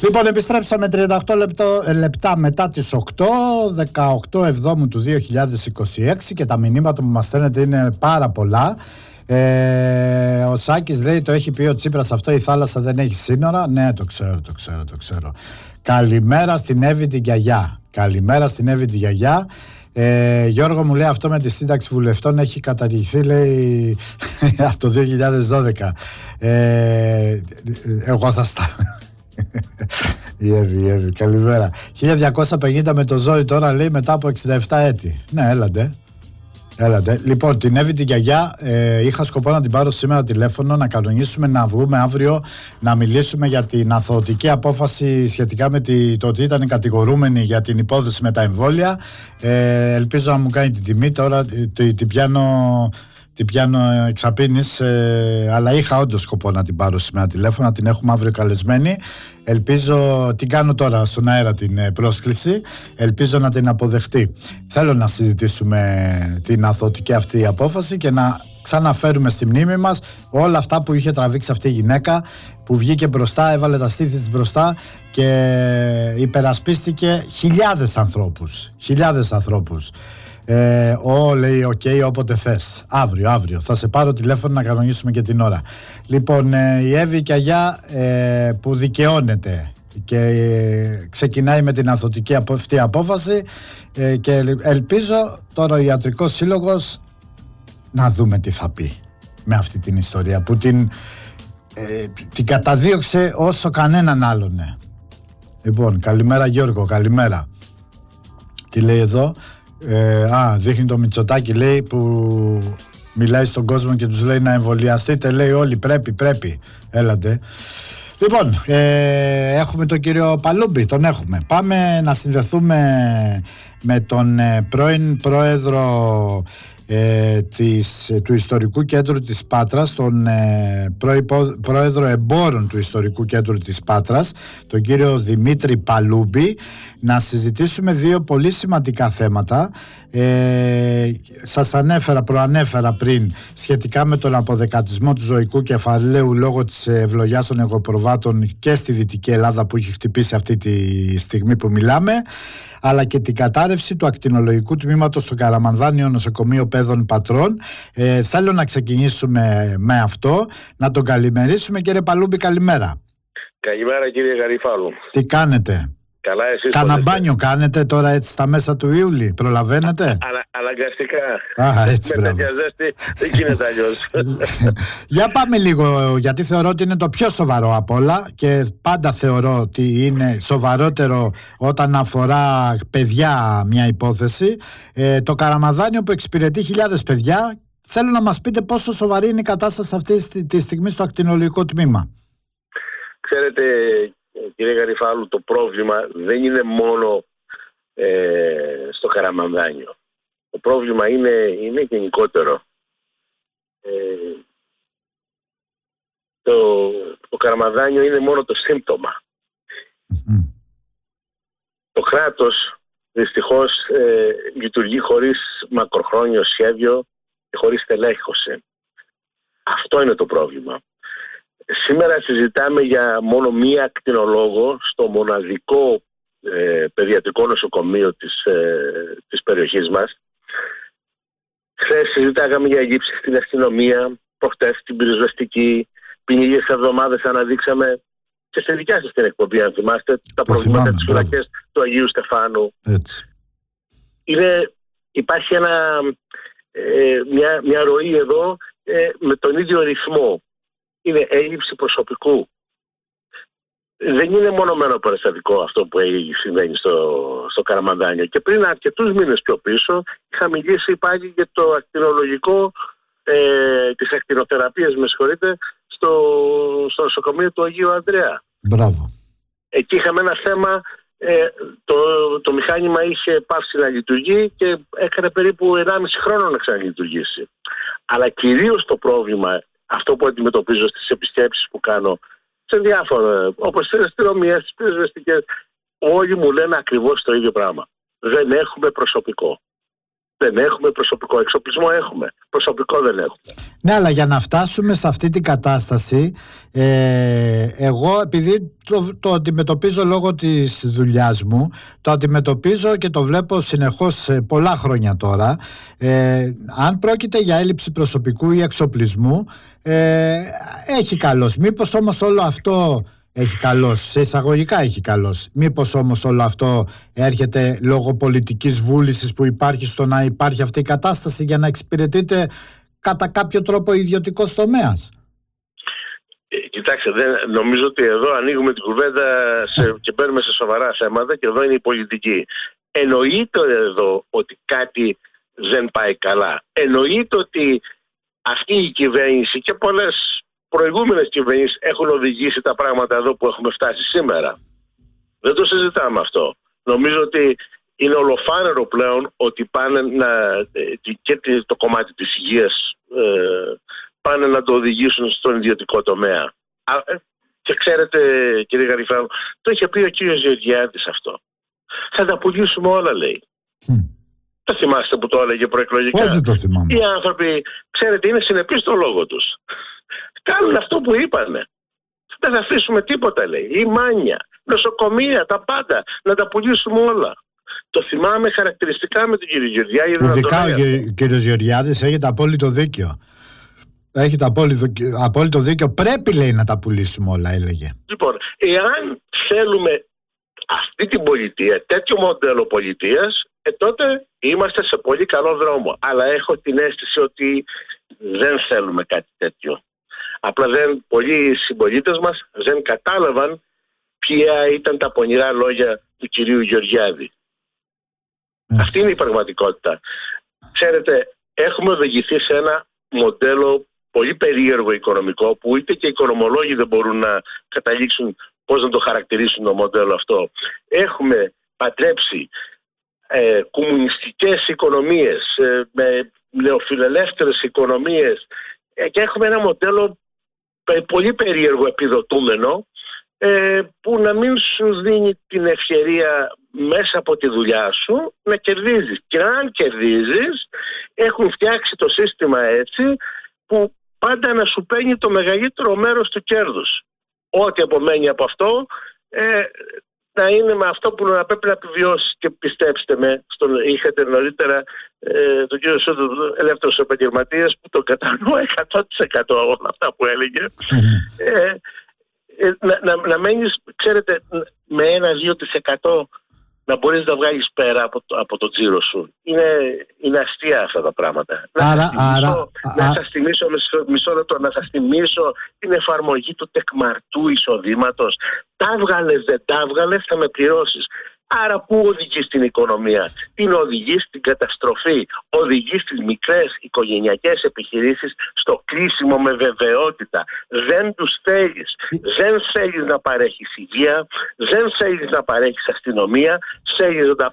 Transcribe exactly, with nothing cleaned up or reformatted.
Λοιπόν, επιστρέψαμε τριάντα οκτώ λεπτό, λεπτά μετά τις οκτώ, δεκαοκτώ Εβδόμου του δύο χιλιάδες είκοσι έξι, και τα μηνύματα που μας στέλνετε είναι πάρα πολλά. Ε, ο Σάκης λέει, το έχει πει ο Τσίπρας αυτό, η θάλασσα δεν έχει σύνορα. Ναι, το ξέρω, το ξέρω, το ξέρω. Καλημέρα στην Εύη την γιαγιά. Καλημέρα στην Εύη την γιαγιά. Ε, Γιώργο μου λέει, αυτό με τη σύνταξη βουλευτών έχει καταργηθεί, λέει, από το δύο χιλιάδες δώδεκα. Ε, εγώ θα στα... Η Εύη, η Εύη, καλημέρα. χίλια διακόσια πενήντα με το ζόρι τώρα, λέει, μετά από εξήντα επτά έτη. Ναι, έλατε. Έλατε. Λοιπόν, την Εύη την γιαγιά ε, είχα σκοπό να την πάρω σήμερα τηλέφωνο, να κανονίσουμε να βγούμε αύριο να μιλήσουμε για την αθωωτική απόφαση σχετικά με τη, το ότι ήταν κατηγορούμενοι για την υπόθεση με τα εμβόλια. Ε, ελπίζω να μου κάνει την τιμή τώρα, την, την πιάνω... Την πιάνω εξαπίνης, ε, αλλά είχα όντως σκοπό να την πάρω σήμερα τηλέφωνο, να την έχουμε αύριο καλεσμένη. Ελπίζω, την κάνω τώρα στον αέρα την ε, πρόσκληση, ελπίζω να την αποδεχτεί. Θέλω να συζητήσουμε την αθωωτική αυτή απόφαση και να ξαναφέρουμε στη μνήμη μας όλα αυτά που είχε τραβήξει αυτή η γυναίκα, που βγήκε μπροστά, έβαλε τα στήθη της μπροστά και υπερασπίστηκε χιλιάδες ανθρώπους, χιλιάδες ανθρώπους. Ε, ο, λέει, οκ, okay, όποτε θες. Αύριο, αύριο. Θα σε πάρω τηλέφωνο να κανονίσουμε και την ώρα. Λοιπόν, ε, η Εύη Καγιά ε, που δικαιώνεται και ε, ξεκινάει με την αθωτική αυτή απόφαση ε, και ελπίζω τώρα ο Ιατρικός Σύλλογος να δούμε τι θα πει με αυτή την ιστορία που την, ε, την καταδίωξε όσο κανέναν άλλον. Ναι. Λοιπόν, καλημέρα Γιώργο, καλημέρα. Τι λέει εδώ? Ε, α, δείχνει το Μητσοτάκη, λέει, που μιλάει στον κόσμο και τους λέει να εμβολιαστείτε, λέει όλοι πρέπει, πρέπει, έλατε. Λοιπόν, ε, έχουμε τον κύριο Παλούμπη, τον έχουμε. Πάμε να συνδεθούμε με τον ε, πρώην πρόεδρο ε, της, του Ιστορικού Κέντρου της Πάτρας, τον ε, προϋπο, πρόεδρο εμπόρων του Ιστορικού Κέντρου της Πάτρας, τον κύριο Δημήτρη Παλούμπη, να συζητήσουμε δύο πολύ σημαντικά θέματα. Ε, σας ανέφερα, προανέφερα πριν, σχετικά με τον αποδεκατισμό του ζωικού κεφαλαίου λόγω της ευλογιάς των εγωπροβάτων και στη Δυτική Ελλάδα που έχει χτυπήσει αυτή τη στιγμή που μιλάμε, αλλά και την κατάρρευση του ακτινολογικού τμήματος στο Καραμανδάνιο Νοσοκομείο Πέδων Πατρών. Ε, θέλω να ξεκινήσουμε με αυτό, να τον καλημερίσουμε. Κύριε Παλούμπη, καλημέρα. Καλημέρα κύριε Γαριφάλου. Τι κάνετε? Καλά, εσείς? Κάνα μπάνιο κάνετε τώρα έτσι στα μέσα του Ιούλη, προλαβαίνετε? Ανα, αναγκαστικά. Α, έτσι, με τέτοια ζέστη δεν γίνεται αλλιώς. Για πάμε λίγο, γιατί θεωρώ ότι είναι το πιο σοβαρό απ' όλα και πάντα θεωρώ ότι είναι σοβαρότερο όταν αφορά παιδιά μια υπόθεση. Ε, το Καραμανδάνιο που εξυπηρετεί χιλιάδες παιδιά, θέλω να μας πείτε πόσο σοβαρή είναι η κατάσταση αυτή τη στιγμή στο ακτινολογικό τμήμα. Ξέρετε κύριε Γαριφάλου, το πρόβλημα δεν είναι μόνο ε, στο Καραμανδάνιο. Το πρόβλημα είναι, είναι γενικότερο. Ε, το, το Καραμανδάνιο είναι μόνο το σύμπτωμα. Mm-hmm. Το κράτος δυστυχώς ε, λειτουργεί χωρίς μακροχρόνιο σχέδιο και χωρίς τελέχωση. Αυτό είναι το πρόβλημα. Σήμερα συζητάμε για μόνο μία ακτινολόγο στο μοναδικό ε, παιδιατρικό νοσοκομείο της, ε, της περιοχής μας. Χθες συζητάγαμε για γύψη στην αστυνομία, προχτές στην πυροσβεστική, πριν λίγες εβδομάδες αναδείξαμε και στη δικιά σας την εκπομπή, αν θυμάστε, τα το προβλήματα της φυλακής του Αγίου Στεφάνου. Έτσι. Είναι, υπάρχει ένα, ε, μια, μια ροή εδώ ε, με τον ίδιο ρυθμό. Είναι έλλειψη προσωπικού. Δεν είναι μονομένο περιστατικό αυτό που συμβαίνει στο, στο Καραμανδάνιο. Και πριν αρκετούς μήνες πιο πίσω είχα μιλήσει πάλι για το ακτινολογικό ε, της ακτινοθεραπείας, με συγχωρείτε, στο, στο νοσοκομείο του Αγίου Ανδρέα. Μπράβο. Εκεί είχαμε ένα θέμα, ε, το, το μηχάνημα είχε πάψει να λειτουργεί και έκανε περίπου ενάμιση χρόνο να ξαναλειτουργήσει. Αλλά κυρίως το πρόβλημα, αυτό που αντιμετωπίζω στις επισκέψεις που κάνω σε διάφορα, όπως στις αστυνομίες, στις πυροσβεστικές, όλοι μου λένε ακριβώς το ίδιο πράγμα. Δεν έχουμε προσωπικό. Δεν έχουμε προσωπικό. Εξοπλισμό έχουμε. Προσωπικό δεν έχουμε. Ναι, αλλά για να φτάσουμε σε αυτή την κατάσταση, ε, εγώ επειδή το, το αντιμετωπίζω λόγω της δουλειάς μου, το αντιμετωπίζω και το βλέπω συνεχώς πολλά χρόνια τώρα, ε, αν πρόκειται για έλλειψη προσωπικού ή εξοπλισμού, ε, έχει καλώς. Μήπως όμως όλο αυτό έχει καλώς, σε εισαγωγικά έχει καλώς. Μήπως όμως όλο αυτό έρχεται λόγω πολιτικής βούλησης που υπάρχει στο να υπάρχει αυτή η κατάσταση για να εξυπηρετείται κατά κάποιο τρόπο ιδιωτικός τομέας? Ε, κοιτάξτε, δεν, νομίζω ότι εδώ ανοίγουμε την κουβέντα σε, και μπαίνουμε σε σοβαρά θέματα και εδώ είναι η πολιτική. Εννοείται εδώ ότι κάτι δεν πάει καλά. Εννοείται ότι αυτή η κυβέρνηση και πολλές προηγούμενες κυβερνήσεις έχουν οδηγήσει τα πράγματα εδώ που έχουμε φτάσει σήμερα. Δεν το συζητάμε αυτό. Νομίζω ότι είναι ολοφάνερο πλέον ότι πάνε να, και το κομμάτι της υγείας ε, πάνε να το οδηγήσουν στον ιδιωτικό τομέα. Και ξέρετε, κύριε Γαρυφάνου, το είχε πει ο κύριος Γεωργιάδης αυτό. Θα τα πουλήσουμε όλα, λέει. Mm. Το θυμάστε που το έλεγε προεκλογικά? Πώς δεν το θυμάμαι. Οι άνθρωποι, ξέρετε, είναι συνεπείς στο λόγο τους. Κάνουν αυτό που είπανε. Δεν θα αφήσουμε τίποτα, λέει. Η μάνια, νοσοκομεία, τα πάντα. Να τα πουλήσουμε όλα. Το θυμάμαι χαρακτηριστικά με τον κύριο Γεωργιάδη. Ειδικά ο κύριος Γεωργιάδης έχει απόλυτο δίκιο. Έχει απόλυτο, απόλυτο δίκιο. Πρέπει, λέει, να τα πουλήσουμε όλα, έλεγε. Λοιπόν, εάν θέλουμε αυτή την πολιτεία, τέτοιο μοντέλο πολιτείας, ε, τότε είμαστε σε πολύ καλό δρόμο. Αλλά έχω την αίσθηση ότι δεν θέλουμε κάτι τέτοιο. Απλά δεν, πολλοί συμπολίτες μας δεν κατάλαβαν ποια ήταν τα πονηρά λόγια του κυρίου Γεωργιάδη. Έτσι. Αυτή είναι η πραγματικότητα. Ξέρετε, έχουμε οδηγηθεί σε ένα μοντέλο πολύ περίεργο οικονομικό, που ούτε και οι οικονομολόγοι δεν μπορούν να καταλήξουν πώς να το χαρακτηρίσουν το μοντέλο αυτό. Έχουμε παντρέψει ε, κομμουνιστικές οικονομίες ε, με νεοφιλελεύθερες οικονομίες ε, και έχουμε ένα μοντέλο πολύ περίεργο επιδοτούμενο, ε, που να μην σου δίνει την ευκαιρία μέσα από τη δουλειά σου να κερδίζεις. Και αν κερδίζεις, έχουν φτιάξει το σύστημα έτσι που πάντα να σου παίρνει το μεγαλύτερο μέρος του κέρδους. Ό,τι απομένει από αυτό ε, να είναι με αυτό που να πρέπει να επιβιώσει. Και πιστέψτε με, στον, είχατε νωρίτερα ε, τον κύριο Σούντο, ελεύθερος επαγγελματίας, που τον κατανοώ εκατό τοις εκατό όλα αυτά που έλεγε. ε, ε, να, να, να μένεις, ξέρετε, με ένα δύο τοις εκατό να μπορείς να βγάλεις πέρα από το, από το τζίρο σου. Είναι, είναι αστεία αυτά τα πράγματα. Άρα, να σας θυμίσω, μισό, μισό λεπτό, να σας θυμίσω την εφαρμογή του τεκμαρτού εισοδήματος. Τα βγάλες, δεν τα βγάλες, θα με πληρώσεις. Άρα πού οδηγεί στην οικονομία? Την οδηγεί στην καταστροφή. Οδηγεί στις μικρές οικογενειακές επιχειρήσεις στο κλείσιμο με βεβαιότητα. Δεν τους θέλεις. Δεν θέλεις να παρέχεις υγεία, δεν θέλεις να παρέχεις αστυνομία, θέλεις να